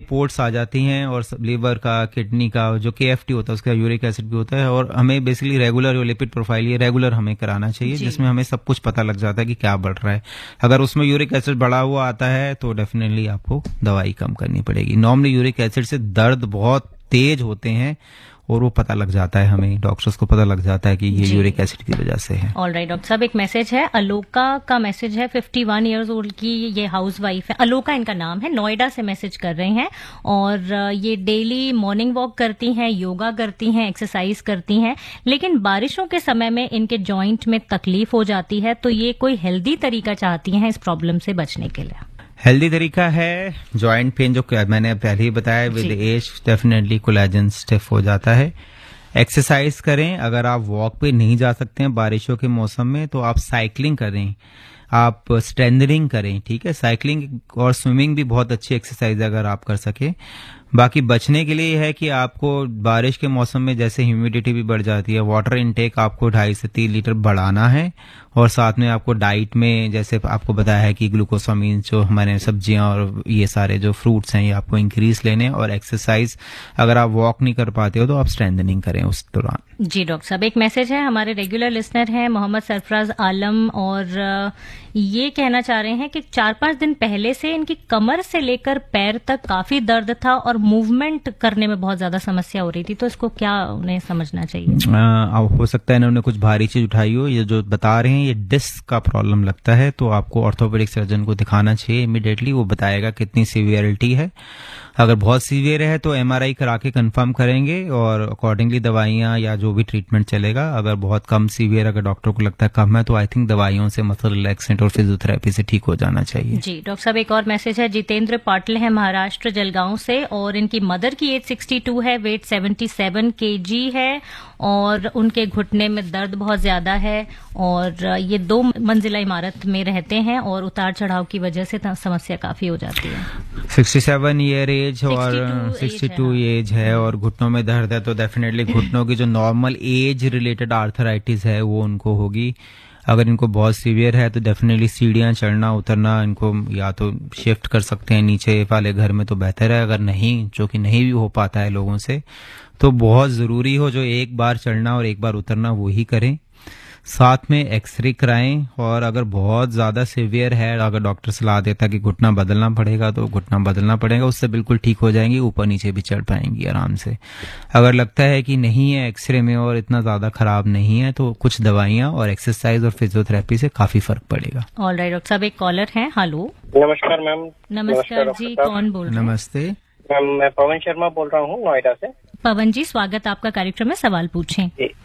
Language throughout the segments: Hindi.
रिपोर्ट्स आ जाती हैं और लीवर का, किडनी का, जो KFT होता है उसका यूरिक एसिड भी होता है, और हमें बेसिकली रेगुलर जो लिपिड प्रोफाइल ये रेगुलर हमें कराना चाहिए, जिसमें हमें सब कुछ पता लग जाता है कि क्या बढ़ रहा है। अगर उसमें यूरिक एसिड बढ़ा हुआ आता है तो डेफिनेटली आपको दवाई कम करनी पड़ेगी। नॉर्मली यूरिक एसिड से दर्द बहुत तेज होते हैं और वो पता लग जाता है, हमें डॉक्टर्स को पता लग जाता है कि ये यूरिक एसिड की वजह से है। ऑलराइट डॉक्टर साहब, एक मैसेज है, अलोका का मैसेज है, 51 इयर्स ओल्ड की ये हाउस वाइफ है, अलोका इनका नाम है, नोएडा से मैसेज कर रहे हैं, और ये डेली मॉर्निंग वॉक करती हैं, योगा करती हैं, एक्सरसाइज करती हैं, लेकिन बारिशों के समय में इनके जॉइंट में तकलीफ हो जाती है, तो ये कोई हेल्दी तरीका चाहती हैं इस प्रॉब्लम से बचने के लिए? हेल्दी तरीका है जॉइंट पेन, जो मैंने पहले ही बताया, with as definitely collagen stiff हो जाता है। एक्सरसाइज करें, अगर आप वॉक पे नहीं जा सकते हैं बारिशों के मौसम में तो आप साइकिलिंग करें, आप स्ट्रेंथनिंग करें, ठीक है। साइकिलिंग और स्विमिंग भी बहुत अच्छी एक्सरसाइज है अगर आप कर सके। बाकी बचने के लिए है कि आपको बारिश के मौसम में जैसे ह्यूमिडिटी भी बढ़ जाती है, वाटर इनटेक आपको 2.5 से 3 लीटर बढ़ाना है, और साथ में आपको डाइट में जैसे आपको बताया है कि ग्लूकोसामीन, जो हमारे सब्जियां और ये सारे जो फ्रूट्स हैं, ये आपको इंक्रीज लेने, और एक्सरसाइज अगर आप वॉक नहीं कर पाते हो तो आप स्ट्रेंथनिंग करें उस दौरान। जी डॉक्टर साहब, एक मैसेज है, हमारे रेगुलर लिसनर हैं मोहम्मद सरफराज आलम, और ये कहना चाह रहे हैं कि 4-5 दिन पहले से इनकी कमर से लेकर पैर तक काफी दर्द था और मूवमेंट करने में बहुत ज्यादा समस्या हो रही थी, तो इसको क्या उन्हें समझना चाहिए? हो सकता है इन्होंने कुछ भारी चीज उठाई हो, ये जो बता रहे हैं ये डिस्क का प्रॉब्लम लगता है, तो आपको ऑर्थोपेडिक सर्जन को दिखाना चाहिए इमीडिएटली, वो बताएगा कितनी सीवियरिटी है। अगर बहुत सीवियर है तो MRI करा के कंफर्म करेंगे और अकॉर्डिंगली दवाइयां या जो भी ट्रीटमेंट चलेगा। अगर बहुत कम सीवियर, अगर डॉक्टर को लगता है कम है, तो आई थिंक दवाइयों से, मसल रिलैक्सेंट और फिजियोथेरेपी से ठीक हो जाना चाहिए। जी डॉक्टर साहब, एक और मैसेज है, जितेंद्र पाटिल है महाराष्ट्र जलगांव से, और इनकी मदर की एज 62 है, वेट 77 kg है, और उनके घुटने में दर्द बहुत ज्यादा है, और ये 2 मंजिला इमारत में रहते हैं और उतार चढ़ाव की वजह से समस्या काफी हो जाती है। 67 ईयर एज और 62 एज है और घुटनों में दर्द है, तो डेफिनेटली घुटनों की जो नॉर्मल एज रिलेटेड आर्थराइटिस है वो उनको होगी। अगर इनको बहुत सीवियर है तो डेफिनेटली सीढ़ियां चढ़ना उतरना इनको या तो शिफ्ट कर सकते हैं नीचे वाले घर में, तो बेहतर है। अगर नहीं, जो कि नहीं भी हो पाता है लोगों से, तो बहुत जरूरी हो जो एक बार चढ़ना और एक बार उतरना वो ही करें। साथ में एक्सरे कराएं, और अगर बहुत ज्यादा सीवियर है, अगर डॉक्टर सलाह देता है कि घुटना बदलना पड़ेगा तो घुटना बदलना पड़ेगा, उससे बिल्कुल ठीक हो जाएंगी, ऊपर नीचे भी चढ़ पाएंगी आराम से। अगर लगता है कि नहीं है एक्सरे में और इतना ज्यादा खराब नहीं है, तो कुछ दवाइयां और एक्सरसाइज और फिजियोथेरेपी से काफी फर्क पड़ेगा। ऑलराइट डॉक्टर साहब, एक कॉलर है। हेलो, नमस्कार मैम। नमस्कार जी, कौन बोल रहे हैं? नमस्ते मैम, मैं पवन शर्मा बोल रहा हूँ नोएडा से। पवन जी, स्वागत आपका कार्यक्रम में, सवाल पूछें।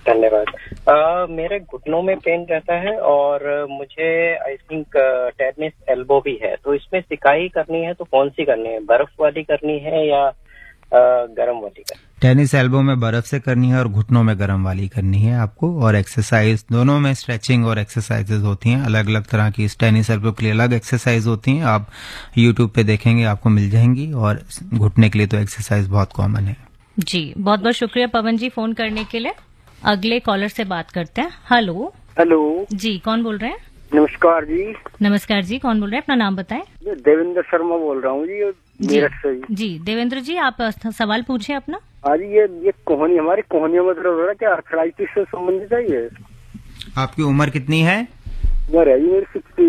धन्यवाद। मेरे घुटनों में पेन रहता है और मुझे आई थिंक टेनिस एल्बो भी है, तो इसमें सिकाई करनी है तो कौन सी करनी है, बर्फ वाली करनी है या गर्म वाली करनी है? टेनिस एल्बो में बर्फ से करनी है और घुटनों में गर्म वाली करनी है आपको, और एक्सरसाइज दोनों में स्ट्रेचिंग और एक्सरसाइजेज होती हैं अलग अलग तरह की। टेनिस एल्बो के लिए अलग एक्सरसाइज होती हैं, आप यूट्यूब पे देखेंगे आपको मिल जाएंगी, और घुटने के लिए तो एक्सरसाइज बहुत कॉमन है। जी, बहुत बहुत शुक्रिया पवन जी फोन करने के लिए। अगले कॉलर से बात करते हैं। हेलो। हेलो जी, कौन बोल रहे हैं? नमस्कार जी। नमस्कार जी, कौन बोल रहे हैं? अपना नाम बताएं। देवेंद्र शर्मा बोल रहा हूँ जी, मेरठ से। जी देवेंद्र जी, आप सवाल पूछें अपना। हाँ जी, ये कोहनी, हमारी कोहनियों में दर्द हो रहा है, क्या आर्थराइटिस से संबंधित है ये? आपकी उम्र कितनी है? उम्र है मेरी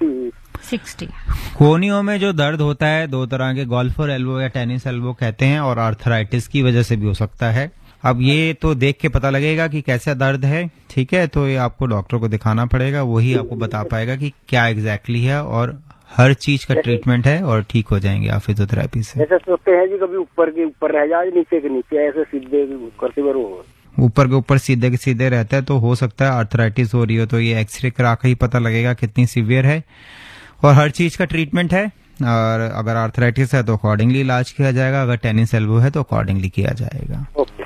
60। कोहनियों में जो दर्द होता है दो तरह के, गोल्फर एल्बो या टेनिस एल्बो कहते हैं, और आर्थराइटिस की वजह से भी हो सकता है। अब ये तो देख के पता लगेगा कि कैसा दर्द है, ठीक है, तो ये आपको डॉक्टर को दिखाना पड़ेगा, वही आपको बता पाएगा कि क्या एग्जैक्टली है, और हर चीज का ट्रीटमेंट है और ठीक हो जाएंगे आप फिजियोथेरेपी से। ऐसे सोचते हैं जी, कभी ऊपर के ऊपर रह जाए, नीचे के नीचे, ऐसे सीधे करते बरो ऊपर के ऊपर सीधे के सीधे रहता है, तो हो सकता है आर्थराइटिस हो रही हो। तो ये एक्सरे करा के ही पता लगेगा कितनी सीवियर है, और हर चीज का ट्रीटमेंट है, और अगर आर्थराइटिस है तो अकॉर्डिंगली इलाज किया जाएगा, अगर टेनिस एल्बो है तो अकॉर्डिंगली किया जाएगा।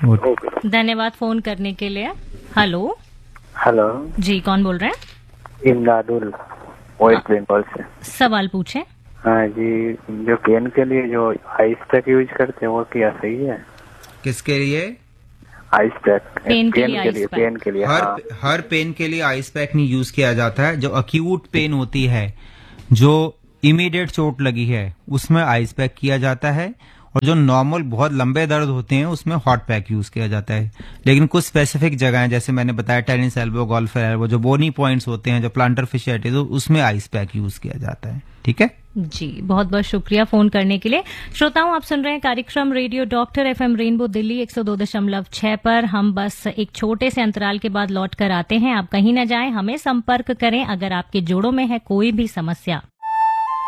धन्यवाद फोन करने के लिए। हेलो। हेलो जी, कौन बोल रहे हैं? इमदादुल, वेस्ट बंगाल से। सवाल पूछें। हाँ जी, जो पेन के लिए जो आइस पैक यूज करते हैं वो क्या सही है? किसके लिए? Ice pack. पेन के लिए हर पेन के लिए आइस पैक नहीं यूज किया जाता है। जो अक्यूट पेन होती है, जो इमीडिएट चोट लगी है, उसमें आइस पैक किया जाता है, और जो नॉर्मल बहुत लंबे दर्द होते हैं उसमें हॉट पैक यूज किया जाता है। लेकिन कुछ स्पेसिफिक जगह हैं, जैसे मैंने बताया टेनिस एल्बो, गोल्फर एल्बो, जो बोनी पॉइंट्स होते हैं, जो प्लांटर फिशियाटिस, उसमें आइस पैक यूज किया जाता है। ठीक है जी, बहुत बहुत शुक्रिया फोन करने के लिए। श्रोताओं, आप सुन रहे हैं कार्यक्रम radio doctor FM rainbow Delhi 102.6 पर। हम बस एक छोटे से अंतराल के बाद लौट कर आते हैं। आप कहीं न जाएं, हमें संपर्क करें अगर आपके जोड़ों में है कोई भी समस्या।